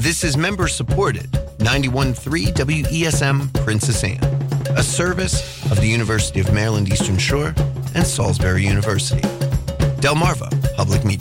This is member-supported 91.3 WESM Princess Anne, a service of the University of Maryland Eastern Shore and Salisbury University. Delmarva Public Media.